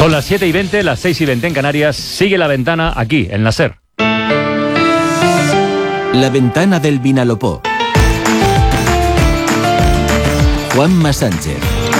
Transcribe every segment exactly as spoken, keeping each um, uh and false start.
Son las siete y veinte, las seis y veinte en Canarias. Sigue La Ventana aquí, en la SER. La Ventana del Vinalopó. Juanma Sánchez.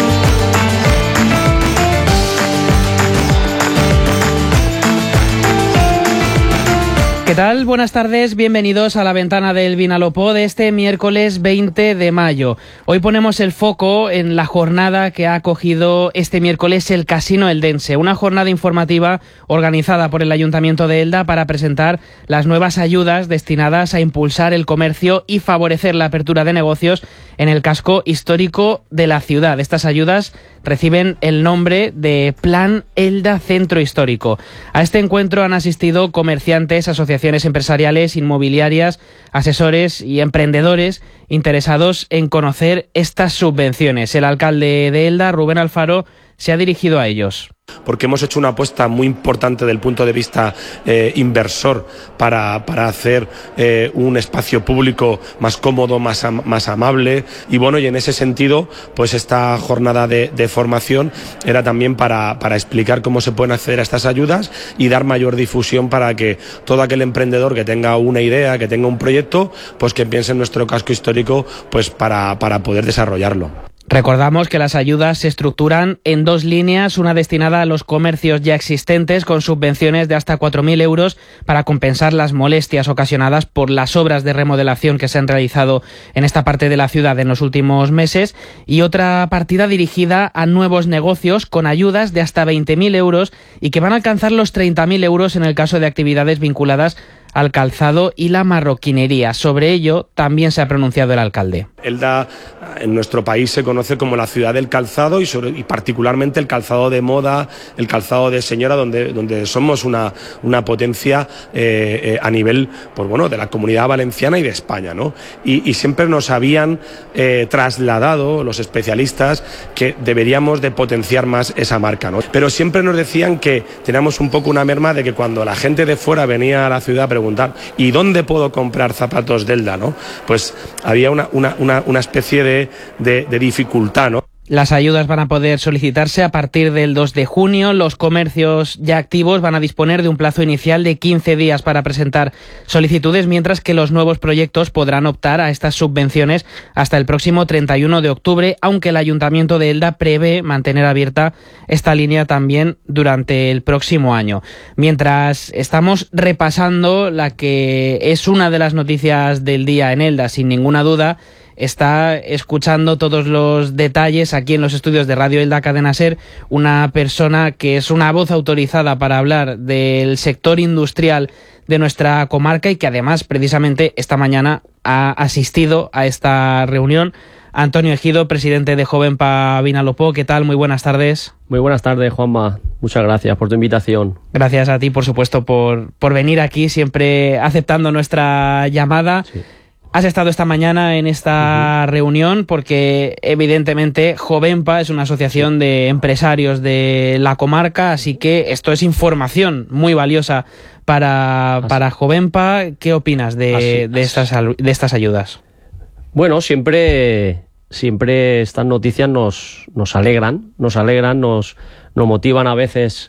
¿Qué tal? Buenas tardes, bienvenidos a La Ventana del Vinalopó de este miércoles veinte de mayo. Hoy ponemos el foco en la jornada que ha acogido este miércoles el Casino Eldense, una jornada informativa organizada por el Ayuntamiento de Elda para presentar las nuevas ayudas destinadas a impulsar el comercio y favorecer la apertura de negocios en el casco histórico de la ciudad. Estas ayudas reciben el nombre de Plan Elda Centro Histórico. A este encuentro han asistido comerciantes, asociaciones empresariales, inmobiliarias, asesores y emprendedores interesados en conocer estas subvenciones. El alcalde de Elda, Rubén Alfaro, se ha dirigido a ellos. Porque hemos hecho una apuesta muy importante del punto de vista eh, inversor para, para hacer eh, un espacio público más cómodo, más, am más amable, y bueno, y en ese sentido, pues esta jornada de, de formación era también para, para explicar cómo se pueden acceder a estas ayudas y dar mayor difusión para que todo aquel emprendedor que tenga una idea, que tenga un proyecto, pues que piense en nuestro casco histórico, pues para, para poder desarrollarlo. Recordamos que las ayudas se estructuran en dos líneas, una destinada a los comercios ya existentes con subvenciones de hasta cuatro mil euros para compensar las molestias ocasionadas por las obras de remodelación que se han realizado en esta parte de la ciudad en los últimos meses, y otra partida dirigida a nuevos negocios con ayudas de hasta veinte mil euros y que van a alcanzar los treinta mil euros en el caso de actividades vinculadas al calzado y la marroquinería. Sobre ello también se ha pronunciado el alcalde. Elda en nuestro país se conoce como la ciudad del calzado y, sobre, y particularmente el calzado de moda, el calzado de señora, donde, donde somos una, una potencia eh, eh, a nivel, pues bueno, de la Comunidad Valenciana y de España, ¿no? Y, y siempre nos habían eh, trasladado los especialistas que deberíamos de potenciar más esa marca, ¿no? Pero siempre nos decían que teníamos un poco una merma de que cuando la gente de fuera venía a la ciudad a preguntar ¿y dónde puedo comprar zapatos de Elda?, ¿no? Pues había una, una, una, una especie de, de, de dificultad, ¿no? Las ayudas van a poder solicitarse a partir del dos de junio. Los comercios ya activos van a disponer de un plazo inicial de quince días para presentar solicitudes, mientras que los nuevos proyectos podrán optar a estas subvenciones hasta el próximo treinta y uno de octubre, aunque el Ayuntamiento de Elda prevé mantener abierta esta línea también durante el próximo año. Mientras estamos repasando la que es una de las noticias del día en Elda, sin ninguna duda, está escuchando todos los detalles aquí en los estudios de Radio Elda Cadena SER una persona que es una voz autorizada para hablar del sector industrial de nuestra comarca y que además precisamente esta mañana ha asistido a esta reunión. Antonio Ejido, presidente de Jovenpa Vinalopó. ¿Qué tal? Muy buenas tardes. Muy buenas tardes, Juanma. Muchas gracias por tu invitación. Gracias a ti, por supuesto, por, por venir aquí, siempre aceptando nuestra llamada. Sí. Has estado esta mañana en esta uh-huh. reunión porque evidentemente Jovenpa es una asociación de empresarios de la comarca, así que esto es información muy valiosa para, para Jovenpa. ¿Qué opinas de, de, estas, de estas ayudas? Bueno, siempre, siempre estas noticias nos, nos alegran, nos alegran, nos, nos motivan a veces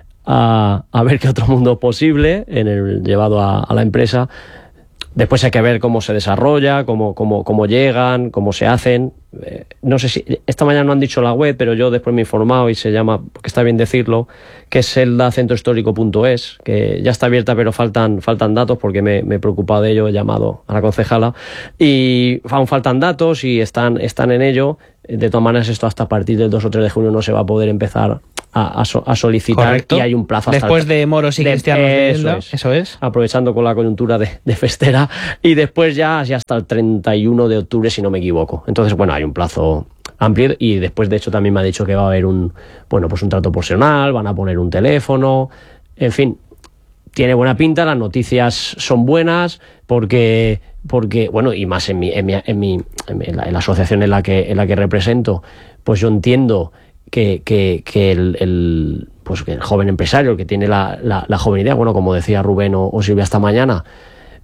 a, a ver que otro mundo posible en el llevado a, a la empresa. Después hay que ver cómo se desarrolla, cómo, cómo, cómo llegan, cómo se hacen. Eh, no sé si esta mañana no han dicho la web, pero yo después me he informado y se llama, porque está bien decirlo, que es elda centro histórico punto es, que ya está abierta, pero faltan, faltan datos porque me, me he preocupado de ello, he llamado a la concejala y aún faltan datos y están, están en ello. De todas maneras, esto hasta a partir del dos o tres de junio no se va a poder empezar a, a, so, a solicitar. Correcto. Y hay un plazo hasta después el, de moros y de, cristianos de eso, Elda, es, eso es aprovechando con la coyuntura de, de festera, y después ya, ya hasta el treinta y uno de octubre, si no me equivoco. Entonces, bueno, hay un plazo amplio y después, de hecho, también me ha dicho que va a haber un, bueno, pues un trato personal, van a poner un teléfono, en fin, tiene buena pinta, las noticias son buenas porque, porque bueno, y más en mi, en mi, en mi, en la, en la asociación en la que, en la que represento, pues yo entiendo que, que, que el, el, pues que el joven empresario, el que tiene la, la, la joven idea, bueno, como decía Rubén o, o Silvia esta mañana,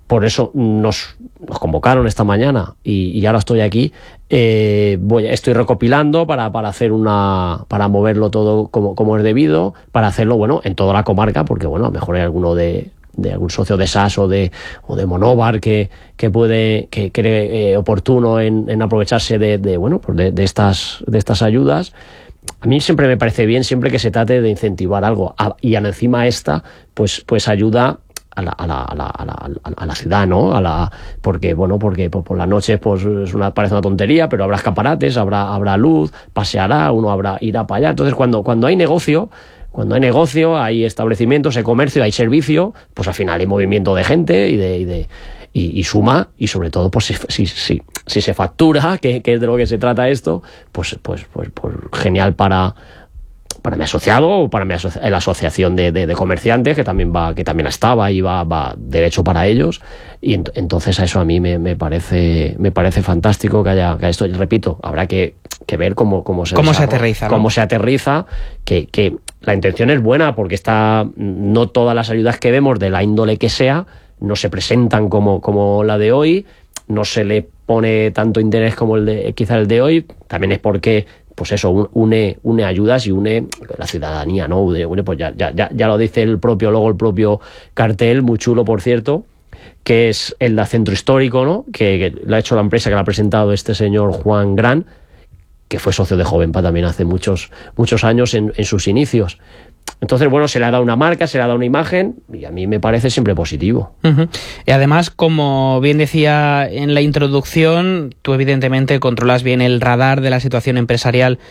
por eso nos, nos convocaron esta mañana y, y ahora estoy aquí. Eh, voy, estoy recopilando para, para hacer una, para moverlo todo como, como es debido, para hacerlo, bueno, en toda la comarca, porque bueno, a lo mejor hay alguno de, de algún socio de S A S o de, o de Monóvar que, que puede, que cree eh, oportuno en, en aprovecharse de, de bueno, pues de, de estas, de estas ayudas. A mí siempre me parece bien, siempre que se trate de incentivar algo, a, y encima esta, pues, pues ayuda a la, a la, a la, a la, a la ciudad, ¿no? A la, porque, bueno, porque por, por la noche pues es una, parece una tontería, pero habrá escaparates, habrá, habrá luz, paseará, uno habrá, irá para allá. Entonces, cuando, cuando hay negocio, cuando hay negocio, hay establecimientos, hay comercio, hay servicio, pues al final hay movimiento de gente y de, y de y, y suma, y sobre todo, pues si, si, si, si se factura, que, que es de lo que se trata esto, pues, pues, pues, pues genial para para mi asociado o para mi asoci la asociación de, de, de comerciantes, que también va, que también estaba y va, va derecho para ellos, y ent entonces a eso a mí me, me parece me parece fantástico que haya, que esto, repito, habrá que, que ver cómo, cómo se cómo se aterriza, ¿no? cómo se aterriza, que, que la intención es buena, porque está, no todas las ayudas que vemos, de la índole que sea, no se presentan como, como la de hoy, no se le pone tanto interés como el de quizá el de hoy, también es porque pues eso, une, une ayudas y une la ciudadanía, ¿no? Une, pues ya, ya, ya lo dice el propio logo, el propio cartel, muy chulo, por cierto, que es el de Centro Histórico, ¿no? Que, que lo ha hecho la empresa, que lo ha presentado este señor Juan Gran, que fue socio de Jovenpa también hace muchos, muchos años en, en sus inicios. Entonces, bueno, se le ha dado una marca, se le ha dado una imagen, y a mí me parece siempre positivo. Uh-huh. Y además, como bien decía en la introducción, tú evidentemente controlas bien el radar de la situación empresarial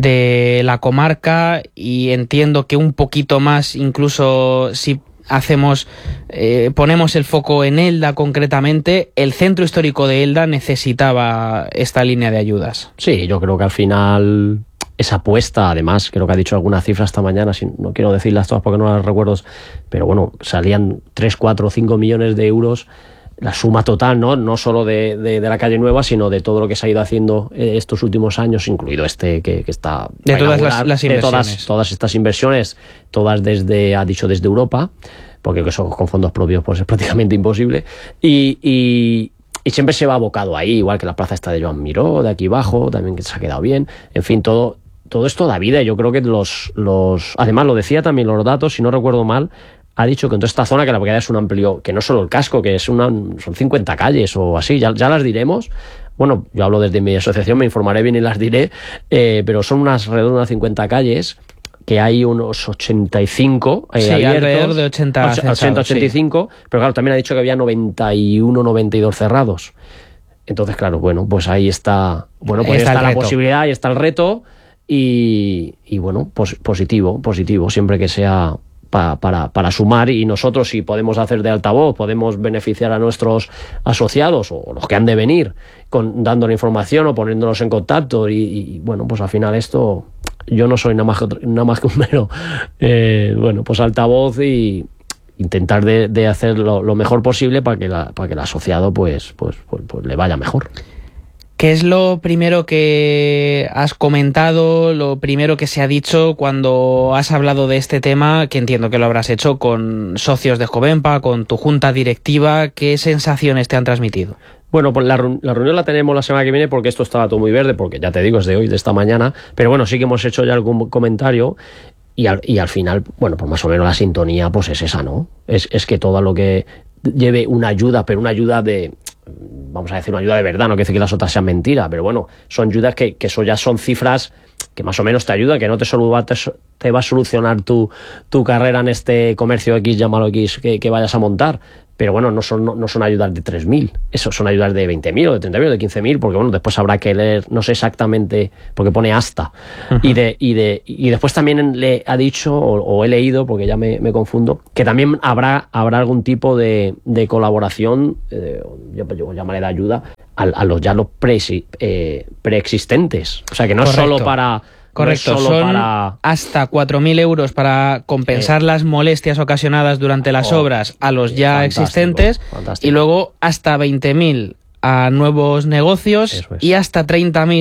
de la comarca, y entiendo que un poquito más, incluso si hacemos, eh, ponemos el foco en Elda concretamente, el centro histórico de Elda necesitaba esta línea de ayudas. Sí, yo creo que al final esa apuesta, además, creo que ha dicho alguna cifra esta mañana, si, no quiero decirlas todas porque no las recuerdo, pero bueno, salían tres, cuatro, cinco millones de euros, la suma total, no, no solo de, de, de la calle nueva, sino de todo lo que se ha ido haciendo eh, estos últimos años, incluido este que, que está... De todas las, las inversiones. De todas, todas estas inversiones, todas desde, ha dicho desde Europa, porque eso con fondos propios pues es prácticamente imposible, y... y Y siempre se va abocado ahí, igual que la plaza esta de Joan Miró, de aquí abajo, también que se ha quedado bien. En fin, todo, todo esto da vida. Yo creo que los, los... Además, lo decía también los datos, si no recuerdo mal, ha dicho que en toda esta zona, que la verdad es un amplio... Que no solo el casco, que es una, son cincuenta calles o así, ya, ya las diremos. Bueno, yo hablo desde mi asociación, me informaré bien y las diré, eh, pero son unas redondas cincuenta calles, que hay unos ochenta y cinco eh, sí, abiertos, alrededor de ochenta, ochenta, ochenta y cinco, sí. Pero claro, también ha dicho que había noventa y uno, noventa y dos cerrados. Entonces, claro, bueno, pues ahí está, bueno, pues está, está la posibilidad, ahí está el reto, y, y bueno, pues positivo, positivo, siempre que sea pa, para, para sumar, y nosotros, si podemos hacer de altavoz, podemos beneficiar a nuestros asociados o los que han de venir, con, dando la información o poniéndonos en contacto, y, y bueno, pues al final esto... Yo no soy nada más, nada más que un mero, eh, bueno, pues altavoz, y intentar de, de hacer lo, lo mejor posible para que, la, para que el asociado pues, pues, pues, pues le vaya mejor. ¿Qué es lo primero que has comentado, lo primero que se ha dicho cuando has hablado de este tema, que entiendo que lo habrás hecho con socios de Jovenpa, con tu junta directiva? ¿Qué sensaciones te han transmitido? Bueno, pues la, la reunión la tenemos la semana que viene, porque esto estaba todo muy verde, porque ya te digo, es de hoy, de esta mañana, pero bueno, sí que hemos hecho ya algún comentario, y al, y al final, bueno, pues más o menos la sintonía pues es esa, ¿no? Es, es que todo lo que lleve una ayuda, pero una ayuda de... vamos a decir, una ayuda de verdad, no quiere decir que las otras sean mentiras, pero bueno, son ayudas que, que eso ya son cifras que más o menos te ayudan, que no te, solo va, te, te va a solucionar tu, tu carrera en este comercio X, llámalo X, que, que vayas a montar. Pero bueno, no son, no, no son ayudas de tres mil, eso son ayudas de veinte mil o de treinta mil o de quince mil, porque bueno, después habrá que leer, no sé exactamente, porque pone hasta. Uh-huh. Y, de, y, de, y después también le ha dicho, o, o he leído, porque ya me, me confundo, que también habrá, habrá algún tipo de, de colaboración, eh, yo, yo llamaré de ayuda, a, a los ya los pre, eh, preexistentes. O sea, que no es solo para... Correcto, no es son para... hasta cuatro mil euros para compensar eh, las molestias ocasionadas durante las oh, obras a los ya fantástico, existentes, fantástico. Y luego hasta veinte mil a nuevos negocios, y hasta treinta mil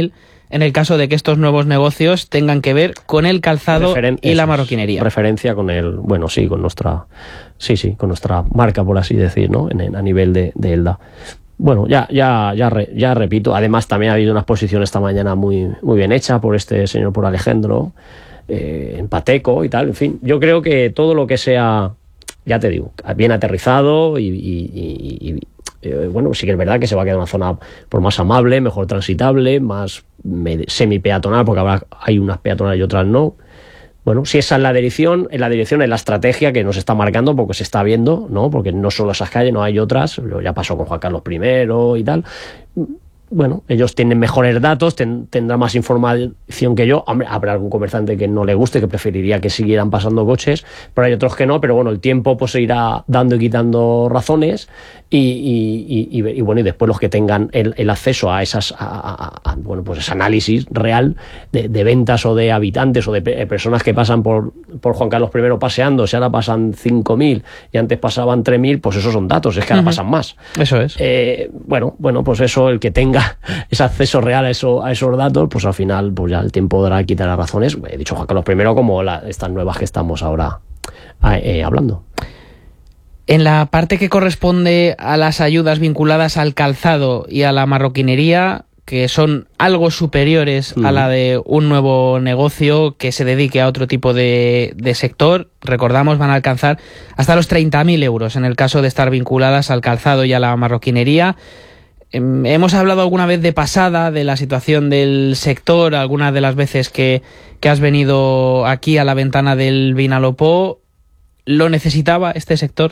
en el caso de que estos nuevos negocios tengan que ver con el calzado Referen- y la marroquinería. Referencia con el, bueno, sí, con nuestra, sí, sí, con nuestra marca, por así decir, ¿no? En, a nivel de, de Elda. Bueno, ya, ya, ya, re, ya repito. Además, también ha habido una exposición esta mañana muy, muy bien hecha por este señor, por Alejandro, eh, en Pateco y tal. En fin, yo creo que todo lo que sea, ya te digo, bien aterrizado y, y, y, y eh, bueno, sí que es verdad que se va a quedar una zona por más amable, mejor transitable, más semi-peatonal, porque habrá, hay unas peatonales y otras no. Bueno, si esa es la dirección, en la dirección es la estrategia que nos está marcando, porque se está viendo, ¿no? Porque no solo esas calles, no hay otras, ya pasó con Juan Carlos primero y tal. Bueno, ellos tienen mejores datos, ten, tendrán más información que yo. Hombre, habrá algún comerciante que no le guste, que preferiría que siguieran pasando coches, pero hay otros que no. Pero bueno, el tiempo pues se irá dando y quitando razones y, y, y, y bueno, y después los que tengan el, el acceso a esas, a, a, a, bueno, pues ese análisis real de, de ventas o de habitantes o de pe- personas que pasan por, por Juan Carlos primero paseando, si ahora pasan cinco mil y antes pasaban tres mil, pues esos son datos, es que ahora uh-huh. pasan más. Eso es. Eh, bueno, bueno, pues eso, el que tenga ese acceso real a, eso, a esos datos, pues al final pues ya el tiempo dará quitar las razones. He dicho Juan Carlos primero como la, estas nuevas que estamos ahora eh, hablando. En la parte que corresponde a las ayudas vinculadas al calzado y a la marroquinería, que son algo superiores mm. a la de un nuevo negocio que se dedique a otro tipo de, de sector, recordamos, van a alcanzar hasta los treinta mil euros en el caso de estar vinculadas al calzado y a la marroquinería. Hemos hablado alguna vez de pasada de la situación del sector, algunas de las veces que, que has venido aquí a la ventana del Vinalopó. ¿Lo necesitaba este sector?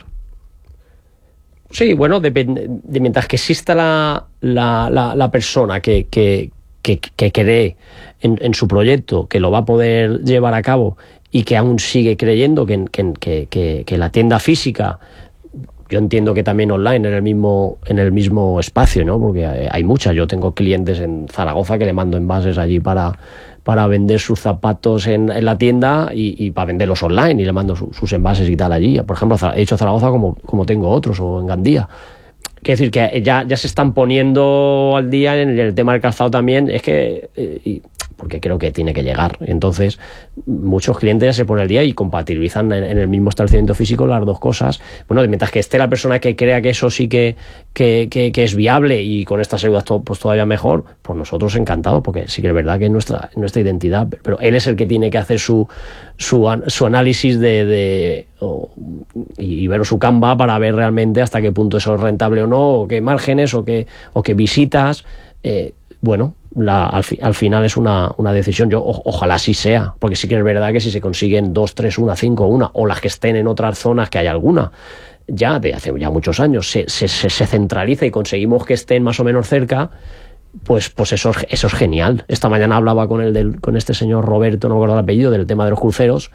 Sí, bueno, depende, de mientras que exista la, la, la, la persona que, que, que, que cree en, en su proyecto, que lo va a poder llevar a cabo y que aún sigue creyendo que, que, que, que, que la tienda física, yo entiendo que también online, en el mismo en el mismo espacio, ¿no? Porque hay muchas. Yo tengo clientes en Zaragoza que le mando envases allí para, para vender sus zapatos en, en la tienda y, y para venderlos online, y le mando su, sus envases y tal allí. Por ejemplo, he hecho Zaragoza como, como tengo otros, o en Gandía. Quiero decir que ya, ya se están poniendo al día en el tema del calzado también. Es que... Eh, y, porque creo que tiene que llegar. Entonces, muchos clientes ya se ponen al día y compatibilizan en, en el mismo establecimiento físico las dos cosas. Bueno, mientras que esté la persona que crea que eso sí que, que, que, que es viable y con estas ayudas to, pues todavía mejor, pues nosotros encantados, porque sí que es verdad que es nuestra, nuestra identidad, pero él es el que tiene que hacer su, su, su análisis de, de o, y, y ver su Canva para ver realmente hasta qué punto eso es rentable o no, o qué márgenes, o qué, o qué visitas. Eh, bueno, La, al, fi, al final es una, una decisión. Yo o, ojalá sí sea, porque sí que es verdad que si se consiguen dos, tres, una, cinco, una, o las que estén en otras zonas, que hay alguna ya de hace ya muchos años, se, se, se, se centraliza y conseguimos que estén más o menos cerca, pues, pues eso, eso es genial. Esta mañana hablaba con el del, con este señor Roberto, no me acuerdo el apellido, del tema de los cruceros,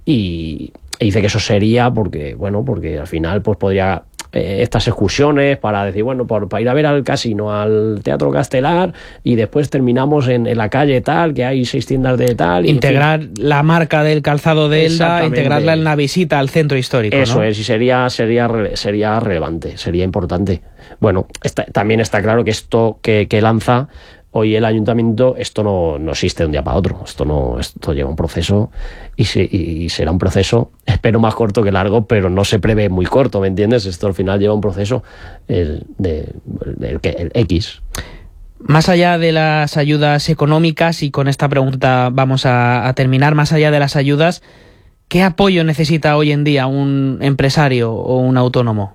y, y dice que eso sería porque, bueno, porque al final pues podría... Eh, estas excursiones para decir, bueno, por, para ir a ver al casino, al Teatro Castelar, y después terminamos en, en la calle tal, que hay seis tiendas de tal. Y integrar en fin, la marca del calzado de Elda, integrarla en la visita al centro histórico. Eso, ¿no? Es, y sería, sería, sería relevante, sería importante. Bueno, está, también está claro que esto que, que lanza hoy el ayuntamiento, esto no, no existe de un día para otro. Esto no, esto lleva un proceso y, se, y será un proceso, espero más corto que largo, pero no se prevé muy corto, ¿me entiendes? Esto al final lleva un proceso el, de, el, el X. Más allá de las ayudas económicas, y con esta pregunta vamos a, a terminar, más allá de las ayudas, ¿qué apoyo necesita hoy en día un empresario o un autónomo?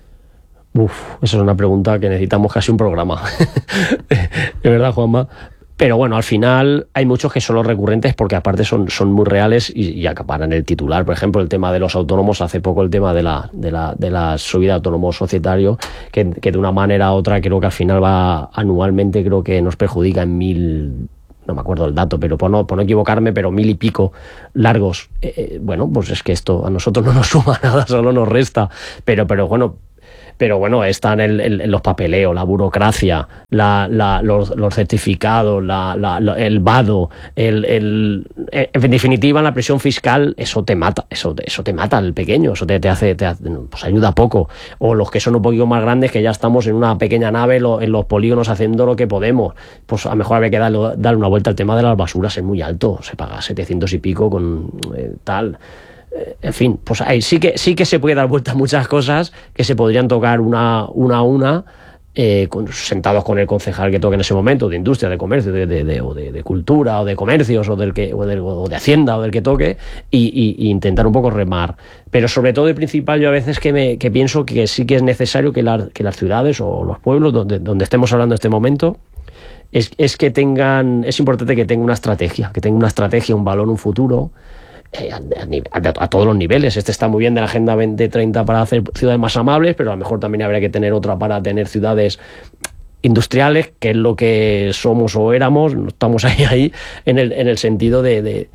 Uf, esa es una pregunta que necesitamos casi un programa. De verdad, Juanma. Pero bueno, al final hay muchos que son los recurrentes porque aparte son, son muy reales y, y acaparan el titular. Por ejemplo, el tema de los autónomos, hace poco el tema de la, de la, de la subida de autónomo societario, que, que de una manera u otra creo que al final va anualmente, creo que nos perjudica en mil... no me acuerdo el dato, pero por no, por no equivocarme, pero mil y pico largos. Eh, bueno, pues es que esto a nosotros no nos suma nada, solo nos resta. Pero, pero bueno... pero bueno, están en, en, en los papeleos, la burocracia, la, la, los, los certificados, la, la, la, el vado, el, el, en definitiva la presión fiscal, eso te mata, eso, eso te mata al pequeño, eso te, te hace, te hace, pues ayuda poco. O los que son un poquito más grandes, que ya estamos en una pequeña nave lo, en los polígonos haciendo lo que podemos, pues a lo mejor habría que darle, darle una vuelta al tema de las basuras, es muy alto, se paga setecientos y pico con eh, tal. En fin, pues ahí sí que sí que se puede dar vuelta a muchas cosas que se podrían tocar una, una a una, eh, con, sentados con el concejal que toque en ese momento, de industria, de comercio, de, de, de, o de, de cultura, o de comercios, o del que, o de, o de hacienda, o del que toque, y, y, y intentar un poco remar. Pero sobre todo y principal, yo a veces que me que pienso que sí que es necesario que, la, que las ciudades o los pueblos donde, donde estemos hablando en este momento, es, es que tengan, es importante que tengan una estrategia, que tengan una estrategia, un valor, un futuro, A, a, a todos los niveles. Este está muy bien de la Agenda veinte treinta para hacer ciudades más amables, pero a lo mejor también habría que tener otra para tener ciudades industriales, que es lo que somos o éramos, no estamos ahí, ahí en, el, en el sentido de, de,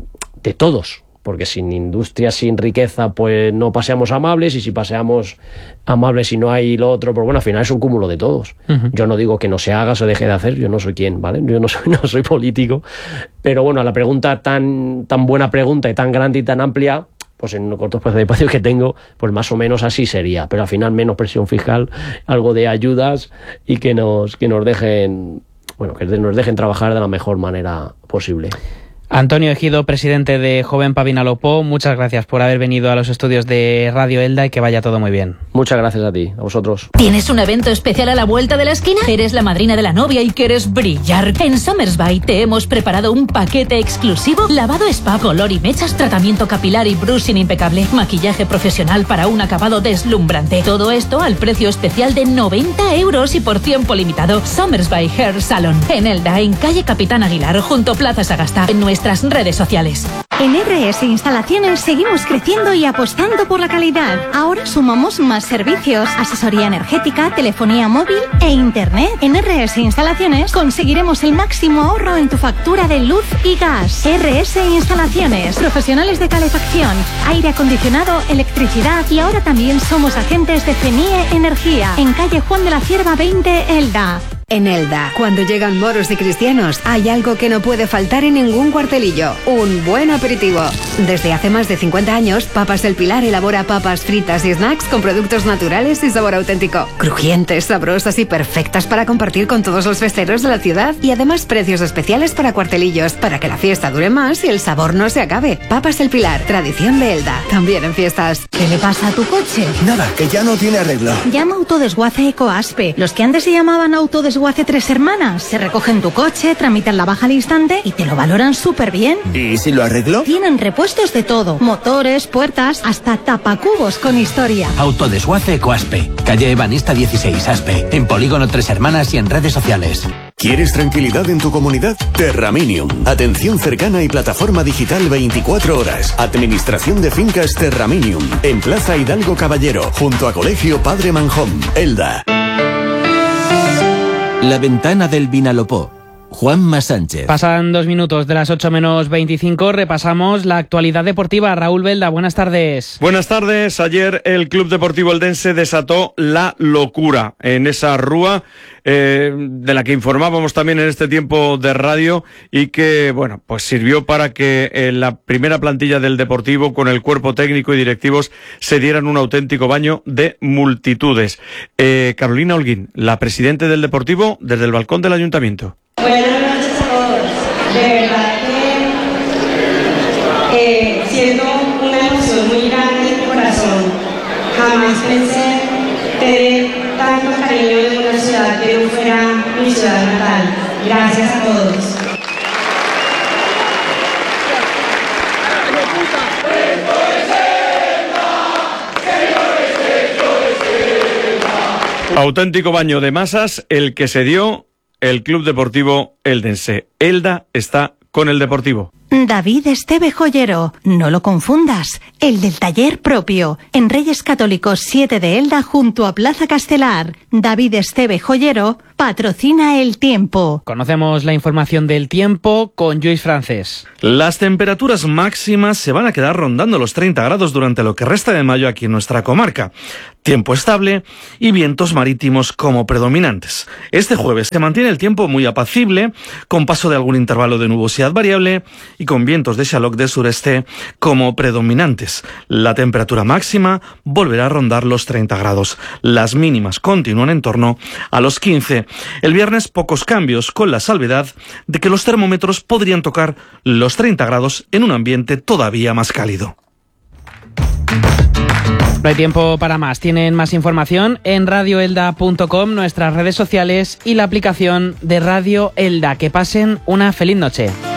de todos, porque sin industria, sin riqueza, pues no paseamos amables, y si paseamos amables y no hay lo otro, pues bueno, al final es un cúmulo de todos. Uh-huh. Yo no digo que no se haga, se deje de hacer, yo no soy quien, ¿vale? Yo no soy, no soy político, pero bueno, la pregunta tan, tan buena pregunta y tan grande y tan amplia, pues en un corto espacio de espacio que tengo, pues más o menos así sería, pero al final menos presión fiscal, algo de ayudas, y que nos, que nos dejen, bueno, que nos dejen trabajar de la mejor manera posible. Antonio Ejido, presidente de Jovenpa Vinalopó, muchas gracias por haber venido a los estudios de Radio Elda, y que vaya todo muy bien. Muchas gracias a ti, a vosotros. ¿Tienes un evento especial a la vuelta de la esquina? ¿Eres la madrina de la novia y quieres brillar? En Somersby te hemos preparado un paquete exclusivo: lavado spa, color y mechas, tratamiento capilar y brushing impecable, maquillaje profesional para un acabado deslumbrante. Todo esto al precio especial de noventa euros y por tiempo limitado. Somersby Hair Salon, en Elda, en calle Capitán Aguilar, junto Plaza Sagasta, en nuestra redes sociales. En R S Instalaciones seguimos creciendo y apostando por la calidad. Ahora sumamos más servicios: asesoría energética, telefonía móvil e internet. En R S Instalaciones conseguiremos el máximo ahorro en tu factura de luz y gas. R S Instalaciones, profesionales de calefacción, aire acondicionado, electricidad, y ahora también somos agentes de CENIE Energía, en calle Juan de la Cierva veinte, Elda. En Elda, cuando llegan moros y cristianos, hay algo que no puede faltar en ningún cuartelillo: un buen aperitivo. Desde hace más de cincuenta años, Papas del Pilar elabora papas fritas y snacks con productos naturales y sabor auténtico. Crujientes, sabrosas y perfectas para compartir con todos los festeros de la ciudad, y además precios especiales para cuartelillos, para que la fiesta dure más y el sabor no se acabe. Papas del Pilar, tradición de Elda, también en fiestas. ¿Qué le pasa a tu coche? Nada, que ya no tiene arreglo. Llama Autodesguace Ecoaspe, los que antes se llamaban Autodesguace Hace Tres Hermanas. Se recogen tu coche, tramitan la baja al instante y te lo valoran súper bien. ¿Y si lo arreglo? Tienen repuestos de todo: motores, puertas, hasta tapacubos con historia. Autodesguace Ecoaspe, calle Ebanista dieciséis, Aspe, en Polígono Tres Hermanas y en redes sociales. ¿Quieres tranquilidad en tu comunidad? Terraminium. Atención cercana y plataforma digital veinticuatro horas. Administración de fincas Terraminium. En Plaza Hidalgo Caballero, junto a Colegio Padre Manjón, Elda. La ventana del Vinalopó. Juanma Sánchez. Pasan dos minutos de las ocho menos veinticinco, repasamos la actualidad deportiva. Raúl Belda, buenas tardes. Buenas tardes. Ayer el Club Deportivo Eldense desató la locura en esa rúa eh, de la que informábamos también en este tiempo de radio, y que, bueno, pues sirvió para que en la primera plantilla del Deportivo, con el cuerpo técnico y directivos, se dieran un auténtico baño de multitudes. Eh, Carolina Holguín, la presidenta del Deportivo, desde el balcón del Ayuntamiento. Buenas noches a todos. De verdad que eh, siento una emoción muy grande en mi corazón. Jamás pensé tener tanto cariño de una ciudad que no fuera mi ciudad natal. Gracias a todos. Auténtico baño de masas el que se dio el Club Deportivo Eldense. Elda está con el Deportivo. David Esteve Joyero, no lo confundas, el del taller propio, en Reyes Católicos siete de Elda, junto a Plaza Castelar. David Esteve Joyero, patrocina el tiempo. Conocemos la información del tiempo con Lluís Francés. Las temperaturas máximas se van a quedar rondando los treinta grados durante lo que resta de mayo aquí en nuestra comarca. Tiempo estable y vientos marítimos como predominantes. Este jueves se mantiene el tiempo muy apacible, con paso de algún intervalo de nubosidad variable y con vientos de xaloc de sureste como predominantes. La temperatura máxima volverá a rondar los treinta grados. Las mínimas continúan en torno a los quince. El viernes pocos cambios, con la salvedad de que los termómetros podrían tocar los treinta grados en un ambiente todavía más cálido. No hay tiempo para más. Tienen más información en radio elda punto com, nuestras redes sociales y la aplicación de Radio Elda. Que pasen una feliz noche.